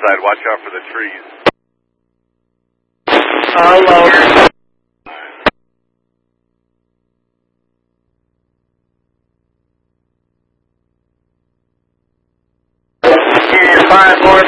side. Watch out for the trees. Lower. Union 5 Lord.